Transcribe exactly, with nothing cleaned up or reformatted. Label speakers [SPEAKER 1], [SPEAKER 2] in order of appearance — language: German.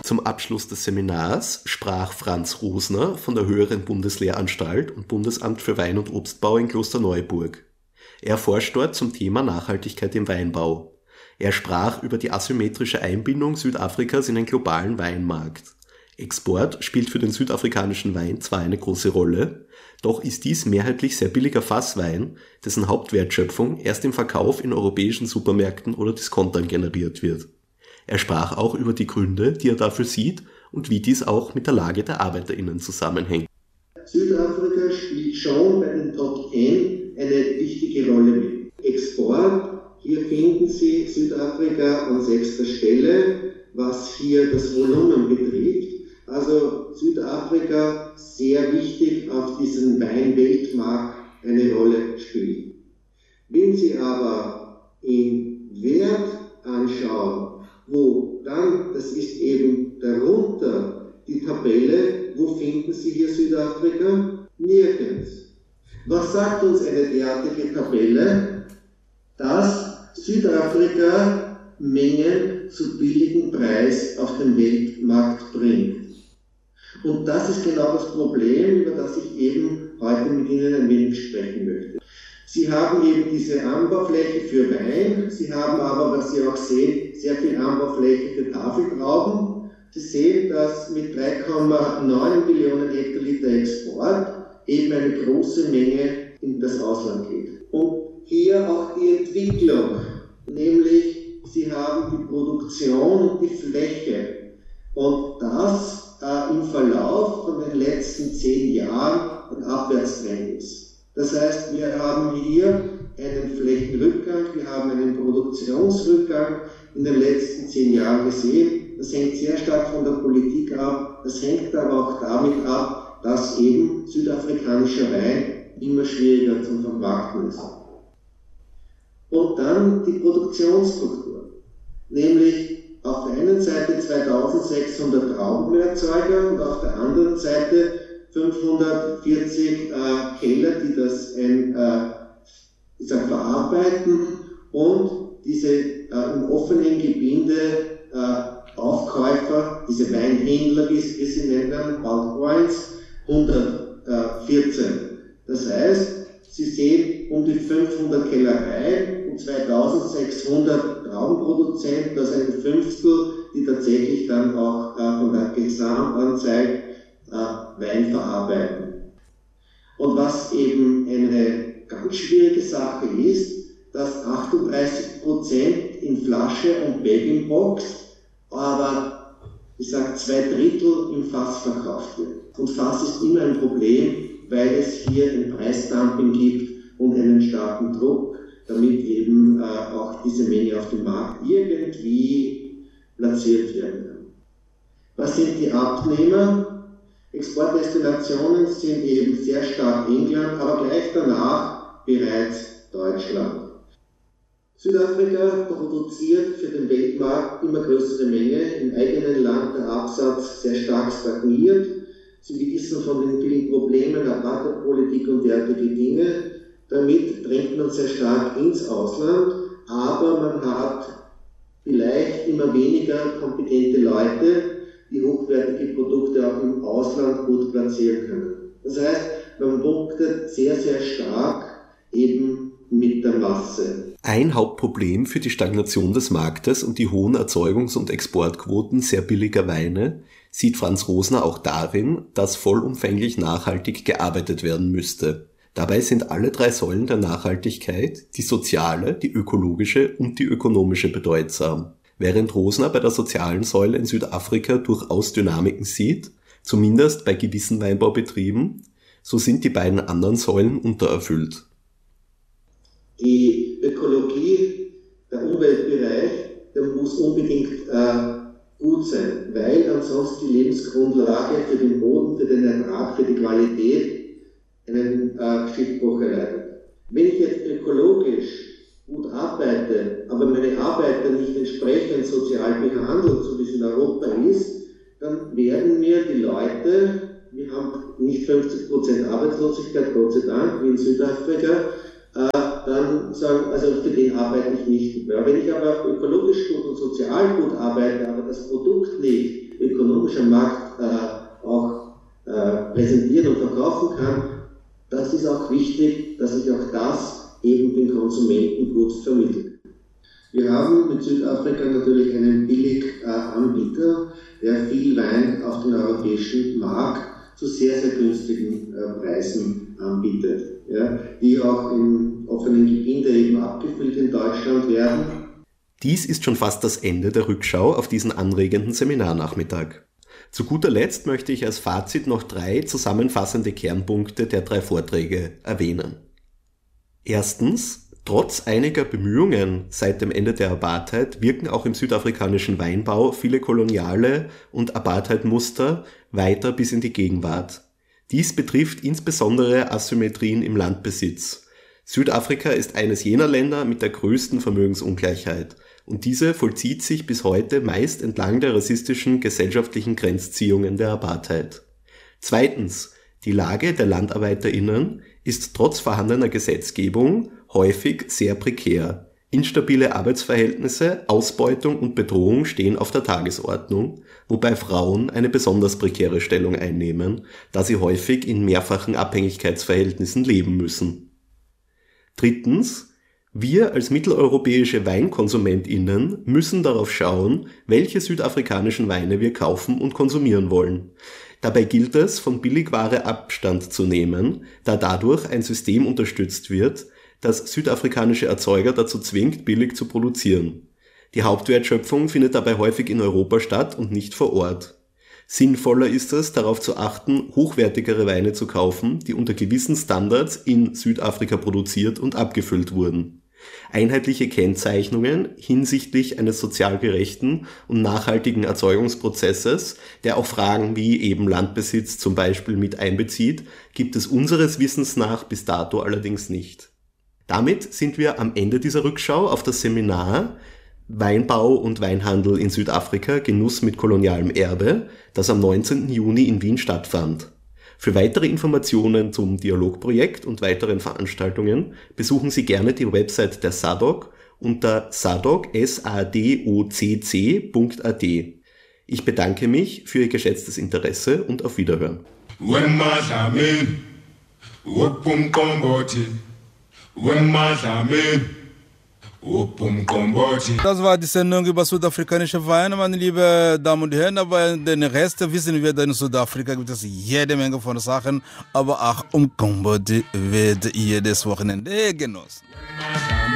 [SPEAKER 1] Zum Abschluss des Seminars sprach Franz Rosner von der Höheren Bundeslehranstalt und Bundesamt für Wein- und Obstbau in Klosterneuburg. Er forscht dort zum Thema Nachhaltigkeit im Weinbau. Er sprach über die asymmetrische Einbindung Südafrikas in den globalen Weinmarkt. Export spielt für den südafrikanischen Wein zwar eine große Rolle, doch ist dies mehrheitlich sehr billiger Fasswein, dessen Hauptwertschöpfung erst im Verkauf in europäischen Supermärkten oder Diskontern generiert wird. Er sprach auch über die Gründe, die er dafür sieht und wie dies auch mit der Lage der ArbeiterInnen zusammenhängt.
[SPEAKER 2] Südafrika spielt schon bei den Top Ten eine wichtige Rolle mit. Export, hier finden Sie Südafrika an sechster Stelle, was hier das Volumen betrifft. Also Südafrika sehr wichtig auf diesem Weinweltmarkt eine Rolle spielt. Wenn Sie aber in Wert anschauen, wo dann, das ist eben darunter die Tabelle, wo finden Sie hier Südafrika? Nirgends. Was sagt uns eine derartige Tabelle? Dass Südafrika Mengen zu billigem Preis auf den Weltmarkt bringt. Und das ist genau das Problem, über das ich eben heute mit Ihnen ein wenig sprechen möchte. Sie haben eben diese Anbaufläche für Wein, Sie haben aber, was Sie auch sehen, sehr viel Anbaufläche für Tafeltrauben. Sie sehen, dass mit drei Komma neun Millionen Hektoliter Export eben eine große Menge in das Ausland geht. Und hier auch die Entwicklung, nämlich Sie haben die Produktion und die Fläche. Und das äh, im Verlauf von den letzten zehn Jahren ein Abwärtstrend ist. Das heißt, wir haben hier einen Flächenrückgang, wir haben einen Produktionsrückgang in den letzten zehn Jahren gesehen. Das hängt sehr stark von der Politik ab, das hängt aber auch damit ab, dass eben südafrikanischer Wein immer schwieriger zu vermarkten ist. Und dann die Produktionsstruktur, nämlich auf der einen Seite zweitausendsechshundert Traubenerzeuger und auf der anderen Seite fünfhundertvierzig äh, Keller, die das ein, äh, ich sag, verarbeiten und diese äh, im offenen Gebinde äh, Aufkäufer, diese Weinhändler, wie sie nennen, Bulk-Wines, hundertvierzehn. Das heißt, Sie sehen um die fünfhundert Kellereien und zweitausendsechshundert Traubenproduzenten, das ist ein Fünftel, die tatsächlich dann auch äh, von der Gesamtanzahl äh, Wein verarbeiten. Und was eben eine ganz schwierige Sache ist, dass achtunddreißig Prozent in Flasche und Bag-in-Box, aber ich sage zwei Drittel im Fass verkauft wird. Und Fass ist immer ein Problem, weil es hier ein Preisdumping gibt und einen starken Druck, damit eben äh, auch diese Menge auf dem Markt irgendwie platziert werden kann. Was sind die Abnehmer? Exportdestinationen sind eben sehr stark England, aber gleich danach bereits Deutschland. Südafrika produziert für den Weltmarkt immer größere Menge, im eigenen Land der Absatz sehr stark stagniert. Sie wissen von den vielen Problemen der Apartheidpolitik und derartige Dinge. Damit drängt man sehr stark ins Ausland, aber man hat vielleicht immer weniger kompetente Leute, die hochwertige Produkte auch im Ausland gut platzieren können. Das heißt, man punktet sehr, sehr stark eben mit der Masse.
[SPEAKER 1] Ein Hauptproblem für die Stagnation des Marktes und die hohen Erzeugungs- und Exportquoten sehr billiger Weine sieht Franz Rosner auch darin, dass vollumfänglich nachhaltig gearbeitet werden müsste. Dabei sind alle drei Säulen der Nachhaltigkeit, die soziale, die ökologische und die ökonomische, bedeutsam. Während Rosner bei der sozialen Säule in Südafrika durchaus Dynamiken sieht, zumindest bei gewissen Weinbaubetrieben, so sind die beiden anderen Säulen untererfüllt.
[SPEAKER 2] Die Ökologie, der Umweltbereich, der muss unbedingt äh, gut sein, weil ansonsten die Lebensgrundlage für den Boden, für den Ertrag, für die Qualität einen äh, Schiffbruch erleidet. Wenn ich jetzt ökologisch gut arbeite, aber meine Arbeiter nicht entsprechend sozial behandelt, so wie es in Europa ist, dann werden mir die Leute, wir haben nicht fünfzig Prozent Arbeitslosigkeit, Gott sei Dank, wie in Südafrika, äh, dann sagen, also für den arbeite ich nicht mehr. Wenn ich aber ökologisch gut und sozial gut arbeite, aber das Produkt nicht ökonomisch am Markt äh, auch äh, präsentieren und verkaufen kann, das ist auch wichtig, dass ich auch das eben den Konsumenten gut vermittle. Wir haben mit Südafrika natürlich einen Billiganbieter, der viel Wein auf den europäischen Markt zu sehr, sehr günstigen äh, Preisen anbietet, ja, die auch im offenen Gebinde eben abgefüllt in Deutschland werden.
[SPEAKER 1] Dies ist schon fast das Ende der Rückschau auf diesen anregenden Seminarnachmittag. Zu guter Letzt möchte ich als Fazit noch drei zusammenfassende Kernpunkte der drei Vorträge erwähnen. Erstens: Trotz einiger Bemühungen seit dem Ende der Apartheid wirken auch im südafrikanischen Weinbau viele koloniale und Apartheid-Muster weiter bis in die Gegenwart. Dies betrifft insbesondere Asymmetrien im Landbesitz. Südafrika ist eines jener Länder mit der größten Vermögensungleichheit und diese vollzieht sich bis heute meist entlang der rassistischen gesellschaftlichen Grenzziehungen der Apartheid. Zweitens: Die Lage der LandarbeiterInnen ist trotz vorhandener Gesetzgebung häufig sehr prekär. Instabile Arbeitsverhältnisse, Ausbeutung und Bedrohung stehen auf der Tagesordnung, wobei Frauen eine besonders prekäre Stellung einnehmen, da sie häufig in mehrfachen Abhängigkeitsverhältnissen leben müssen. Drittens: Wir als mitteleuropäische WeinkonsumentInnen müssen darauf schauen, welche südafrikanischen Weine wir kaufen und konsumieren wollen. Dabei gilt es, von Billigware Abstand zu nehmen, da dadurch ein System unterstützt wird, das südafrikanische Erzeuger dazu zwingt, billig zu produzieren. Die Hauptwertschöpfung findet dabei häufig in Europa statt und nicht vor Ort. Sinnvoller ist es, darauf zu achten, hochwertigere Weine zu kaufen, die unter gewissen Standards in Südafrika produziert und abgefüllt wurden. Einheitliche Kennzeichnungen hinsichtlich eines sozial gerechten und nachhaltigen Erzeugungsprozesses, der auch Fragen wie eben Landbesitz zum Beispiel mit einbezieht, gibt es unseres Wissens nach bis dato allerdings nicht. Damit sind wir am Ende dieser Rückschau auf das Seminar Weinbau und Weinhandel in Südafrika, Genuss mit kolonialem Erbe, das am neunzehnten Juni in Wien stattfand. Für weitere Informationen zum Dialogprojekt und weiteren Veranstaltungen besuchen Sie gerne die Website der S A D O C unter sadoc punkt at. Ich bedanke mich für Ihr geschätztes Interesse und auf Wiederhören.
[SPEAKER 3] Das war die Sendung über südafrikanische Weine, meine lieben Damen und Herren. Aber den Rest wissen wir, in Südafrika gibt es jede Menge von Sachen. Aber auch um Kombucha wird jedes Wochenende genossen.